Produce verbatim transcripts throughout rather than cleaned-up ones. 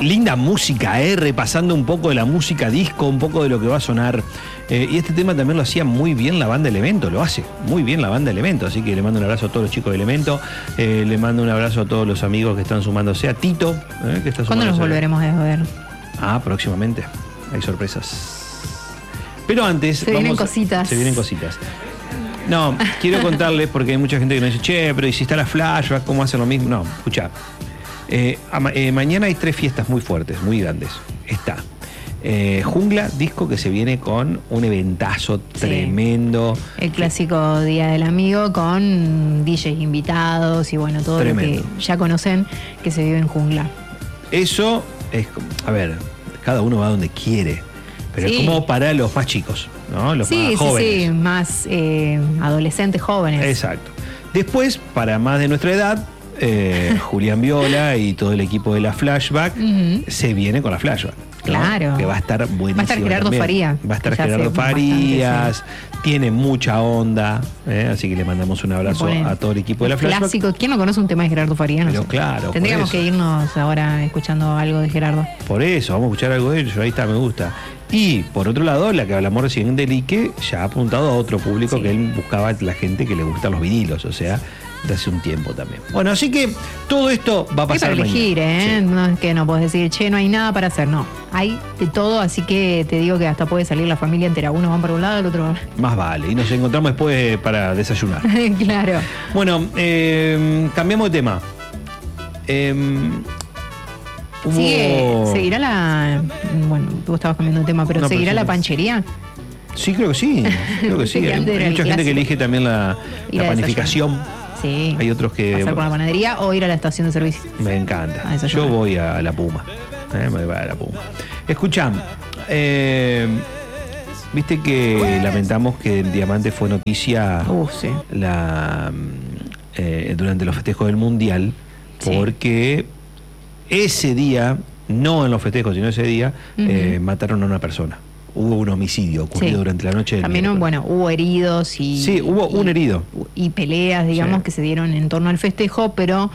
linda música, eh, repasando un poco de la música disco, un poco de lo que va a sonar. Eh, y este tema también lo hacía muy bien la banda Elemento, lo hace muy bien la banda Elemento. Así que le mando un abrazo a todos los chicos de Elemento, eh, le mando un abrazo a todos los amigos que están sumándose, a Tito, eh, que está ¿Cuándo nos volveremos a ver? Ah, próximamente. Hay sorpresas. Pero antes. Se vienen cositas. Se vienen cositas. No, quiero contarles, porque hay mucha gente que me dice, che, pero ¿y si está la flashback? ¿Cómo hacen lo mismo? No, escuchá. Eh, eh, mañana hay tres fiestas muy fuertes, muy grandes. Está eh, Jungla Disco, que se viene con un eventazo tremendo. Sí, el clásico Día del Amigo con D Js invitados y bueno, todo tremendo. Lo que ya conocen que se vive en Jungla. Eso es, a ver, cada uno va donde quiere, pero sí. Es como para los más chicos, ¿no? Los sí, más jóvenes. Sí, sí, más eh, adolescentes jóvenes. Exacto. Después, para más de nuestra edad, eh, Julián Viola y todo el equipo de la Flashback uh-huh. se viene con la Flashback, ¿no? Claro. Que va a estar buenísimo. Va a estar Gerardo también. Faría. Va a estar Gerardo Farías, bastante, sí. Tiene mucha onda, ¿eh? Así que le mandamos un abrazo bueno, a todo el equipo de la Flashback. Clásico. ¿Quién no conoce un tema de Gerardo Farías? No Pero sé. claro. Tendríamos que irnos ahora escuchando algo de Gerardo. Por eso, vamos a escuchar algo de ellos. Ahí está, me gusta. Y por otro lado, la que hablamos recién de Lique ya ha apuntado a otro público sí. que él buscaba la gente que le gustan los vinilos, o sea, de hace un tiempo también. Bueno, así que todo esto va a pasar. Hay para elegir, ¿eh? Sí. No es que no puedes decir, che, no hay nada para hacer, no. Hay de todo, así que te digo que hasta puede salir la familia entera. Unos van para un lado, el otro. Más vale. Y nos encontramos después para desayunar. Claro. Bueno, eh, cambiamos de tema. Eh, Hubo... Sigue, ¿Seguirá la...? Bueno, tú estabas cambiando de tema, pero no, ¿seguirá pero sí. la panchería? Sí, creo que sí. Creo que sí. Hay, hay mucha gente clásico. que elige también la, la panificación. Sí. Hay otros que... ¿Pasar por la panadería o ir a la estación de servicio? Me encanta. Yo voy a la Puma. Eh, me voy a la Puma. Escuchá, eh, viste que lamentamos que el Diamante fue noticia uh, sí. la, eh, durante los festejos del Mundial, porque... Sí. Ese día, no en los festejos, sino ese día, uh-huh. eh, mataron a una persona. Hubo un homicidio ocurrido sí. durante la noche del También, miércoles. Bueno, hubo heridos y... Sí, hubo y, un herido. Y peleas, digamos, sí. que se dieron en torno al festejo, pero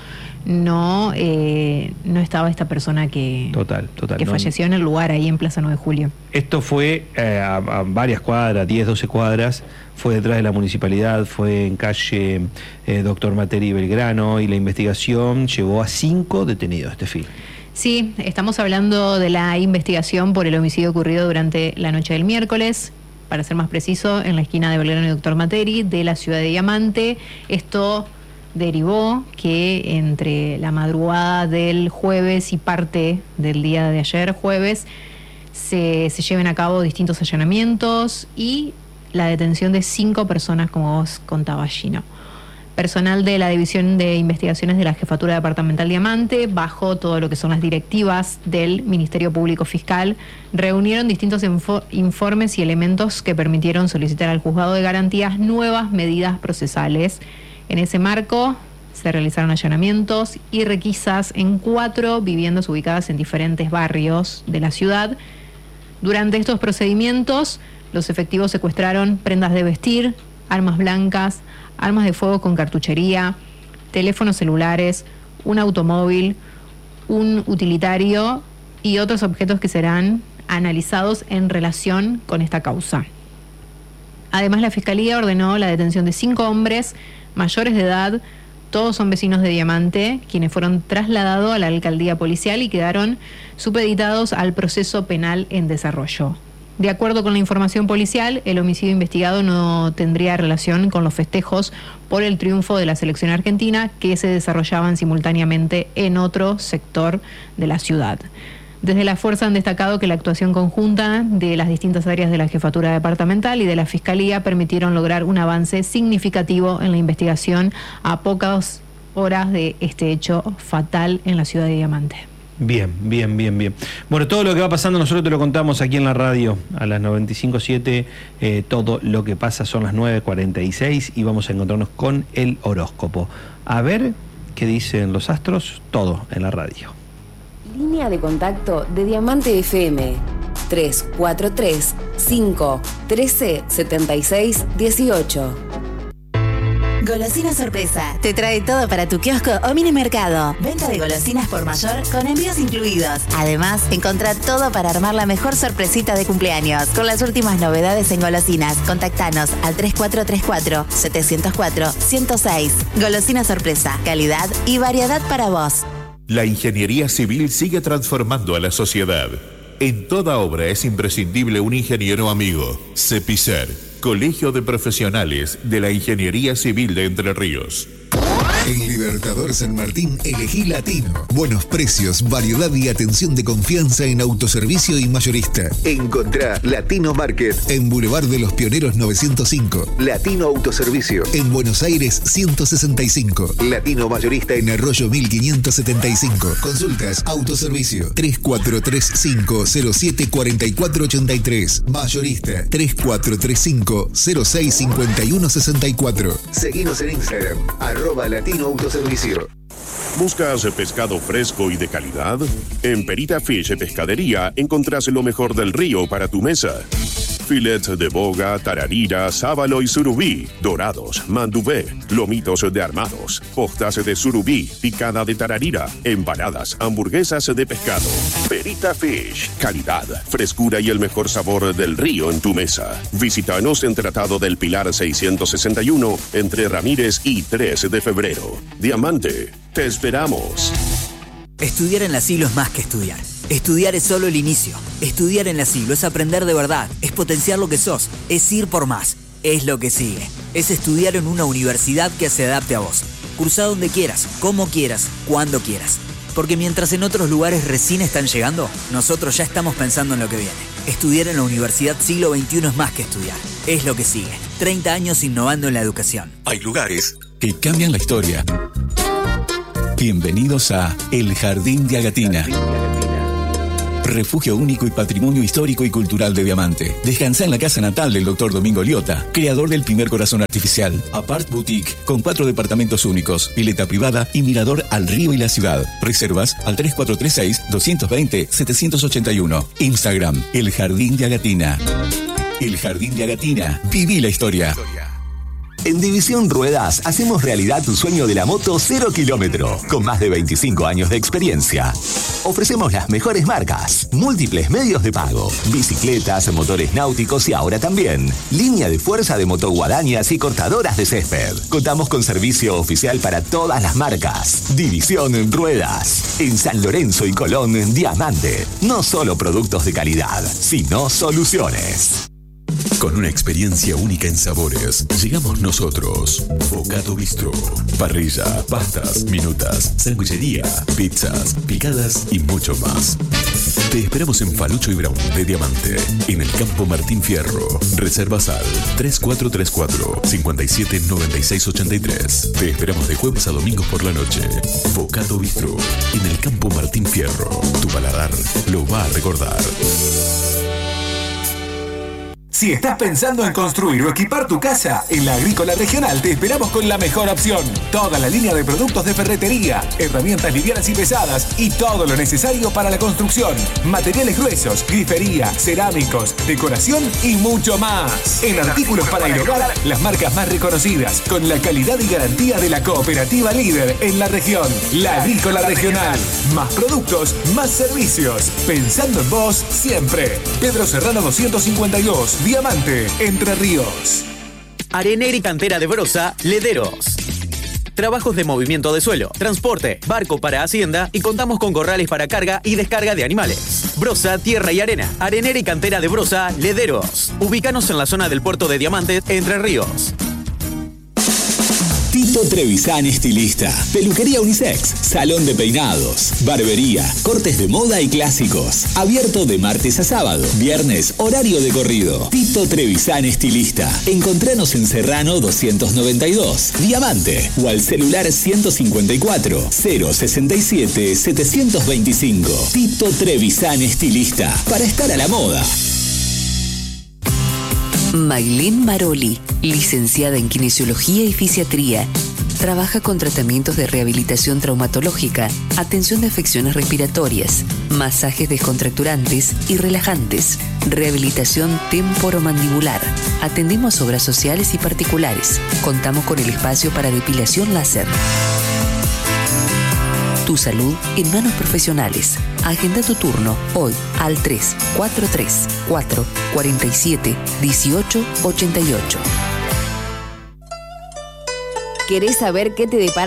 no eh, no estaba esta persona que, total, total, que no, falleció en el lugar, ahí en Plaza nueve de Julio. Esto fue eh, a, a varias cuadras, diez, doce cuadras, fue detrás de la municipalidad, fue en calle eh, Doctor Materi Belgrano, y la investigación llevó a cinco detenidos, este fin. Sí, estamos hablando de la investigación por el homicidio ocurrido durante la noche del miércoles, para ser más preciso, en la esquina de Belgrano y Doctor Materi, de la ciudad de Diamante. Esto derivó que entre la madrugada del jueves y parte del día de ayer, jueves, se, se lleven a cabo distintos allanamientos y la detención de cinco personas, como vos contabas, Gino. Personal de la División de Investigaciones de la Jefatura Departamental Diamante, bajo todo lo que son las directivas del Ministerio Público Fiscal, reunieron distintos info- informes y elementos que permitieron solicitar al Juzgado de Garantías nuevas medidas procesales. En ese marco se realizaron allanamientos y requisas en cuatro viviendas ubicadas en diferentes barrios de la ciudad. Durante estos procedimientos, los efectivos secuestraron prendas de vestir, armas blancas, armas de fuego con cartuchería, teléfonos celulares, un automóvil, un utilitario y otros objetos que serán analizados en relación con esta causa. Además, la Fiscalía ordenó la detención de cinco hombres mayores de edad, todos son vecinos de Diamante, quienes fueron trasladados a la alcaldía policial y quedaron supeditados al proceso penal en desarrollo. De acuerdo con la información policial, el homicidio investigado no tendría relación con los festejos por el triunfo de la selección argentina que se desarrollaban simultáneamente en otro sector de la ciudad. Desde la fuerza han destacado que la actuación conjunta de las distintas áreas de la Jefatura Departamental y de la Fiscalía permitieron lograr un avance significativo en la investigación a pocas horas de este hecho fatal en la ciudad de Diamante. Bien, bien, bien, bien. Bueno, todo lo que va pasando nosotros te lo contamos aquí en la radio a las noventa y cinco punto siete. Eh, todo lo que pasa son las nueve cuarenta y seis y vamos a encontrarnos con el horóscopo. A ver qué dicen los astros, todo en la radio. Línea de contacto de Diamante F M tres cuatro tres, cinco, uno tres, siete seis, uno ocho. Golosinas Sorpresa. Te trae todo para tu kiosco o mini mercado. Venta de golosinas por mayor con envíos incluidos. Además, encontrá todo para armar la mejor sorpresita de cumpleaños. Con las últimas novedades en golosinas, contactanos al tres cuatro tres cuatro, siete cero cuatro, uno cero seis. Golosinas Sorpresa. Calidad y variedad para vos. La ingeniería civil sigue transformando a la sociedad. En toda obra es imprescindible un ingeniero amigo. CEPICER, Colegio de Profesionales de la Ingeniería Civil de Entre Ríos. En Libertador San Martín elegí Latino. Buenos precios, variedad y atención de confianza en autoservicio y mayorista. Encontrá Latino Market en Boulevard de los Pioneros novecientos cinco. Latino Autoservicio en Buenos Aires ciento sesenta y cinco. Latino Mayorista en Arroyo mil quinientos setenta y cinco. Consultas autoservicio tres cuatro tres cinco cero siete cuatro cuatro ocho tres. Mayorista tres cuatro tres cinco cero seis cinco uno seis cuatro. Seguinos en Instagram arroba Latino Autoservicio. ¿Buscas pescado fresco y de calidad? En Perita Fish Pescadería encontrás lo mejor del río para tu mesa. Filets de boga, tararira, sábalo y surubí, dorados, mandubé, lomitos de armados, postas de surubí, picada de tararira, empanadas, hamburguesas de pescado. Perita Fish, calidad, frescura y el mejor sabor del río en tu mesa. Visítanos en Tratado del Pilar seiscientos sesenta y uno, entre Ramírez y tres de febrero. Diamante, te esperamos. Estudiar en la Silo es más que estudiar. Estudiar es solo el inicio. Estudiar en la Silo es aprender de verdad, es potenciar lo que sos, es ir por más, es lo que sigue. Es estudiar en una universidad que se adapte a vos. Cursá donde quieras, como quieras, cuando quieras. Porque mientras en otros lugares recién están llegando, nosotros ya estamos pensando en lo que viene. Estudiar en la Universidad Siglo veintiuno es más que estudiar, es lo que sigue. treinta años innovando en la educación. Hay lugares que cambian la historia. Bienvenidos a El Jardín de Agatina. Refugio único y patrimonio histórico y cultural de Diamante. Descansa en la casa natal del doctor Domingo Liotta, creador del primer corazón artificial. Apart Boutique, con cuatro departamentos únicos, pileta privada y mirador al río y la ciudad. Reservas al tres cuatro tres seis, dos dos cero, siete ocho uno. Instagram, El Jardín de Agatina. El Jardín de Agatina. Viví la historia. En División Ruedas hacemos realidad tu sueño de la moto cero kilómetro, con más de veinticinco años de experiencia. Ofrecemos las mejores marcas, múltiples medios de pago, bicicletas, motores náuticos y ahora también línea de fuerza de motoguadañas y cortadoras de césped. Contamos con servicio oficial para todas las marcas. División Ruedas. En San Lorenzo y Colón, Diamante. No solo productos de calidad, sino soluciones. Con una experiencia única en sabores, llegamos nosotros. Bocado Bistro. Parrilla, pastas, minutas, sandwichería, pizzas, picadas y mucho más. Te esperamos en Falucho y Brown de Diamante, en el Campo Martín Fierro. Reservas al tres cuatro tres cuatro, cinco siete nueve seis ocho tres. Te esperamos de jueves a domingos por la noche. Bocado Bistro, en el Campo Martín Fierro. Tu paladar lo va a recordar. Si estás pensando en construir o equipar tu casa, en la Agrícola Regional te esperamos con la mejor opción. Toda la línea de productos de ferretería, herramientas livianas y pesadas y todo lo necesario para la construcción. Materiales gruesos, grifería, cerámicos, decoración y mucho más. En artículos para el hogar, las marcas más reconocidas, con la calidad y garantía de la cooperativa líder en la región. La Agrícola Regional. Más productos, más servicios. Pensando en vos siempre. Pedro Serrano doscientos cincuenta y dos. Diamante, Entre Ríos. Arenera y cantera de Brosa, Lederos. Trabajos de movimiento de suelo, transporte, barco para hacienda y contamos con corrales para carga y descarga de animales. Brosa, tierra y arena. Arenera y cantera de Brosa, Lederos. Ubícanos en la zona del puerto de Diamante, Entre Ríos. Tito Trevisan Estilista, peluquería unisex, salón de peinados, barbería, cortes de moda y clásicos. Abierto de martes a sábado, viernes horario de corrido. Tito Trevisan Estilista. Encontranos en Serrano doscientos noventa y dos, Diamante, o al celular ciento cincuenta y cuatro, cero sesenta y siete, setecientos veinticinco. Tito Trevisan Estilista, para estar a la moda. Maylin Maroli, licenciada en Kinesiología y Fisiatría. Trabaja con tratamientos de rehabilitación traumatológica, atención de afecciones respiratorias, masajes descontracturantes y relajantes, Rehabilitación temporomandibular. Atendemos obras sociales y particulares. Contamos con el espacio para depilación láser. Tu salud en manos profesionales. Agenda tu turno hoy al tres cuatro tres cuatro cuatro siete uno ocho ocho ocho. ¿Querés saber qué te depara